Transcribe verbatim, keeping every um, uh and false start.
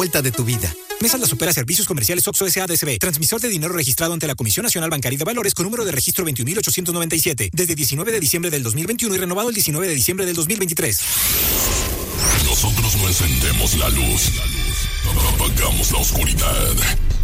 vuelta de tu vida. Mesa La Supera Servicios Comerciales Oxxo S A de S B. Transmisor de dinero registrado ante la Comisión Nacional Bancaria de Valores con número de registro veintiún mil ochocientos noventa y siete. Desde diecinueve de diciembre del dos mil veintiuno y renovado el diecinueve de diciembre del dos mil veintitrés. Nosotros no encendemos la luz. Apagamos la oscuridad.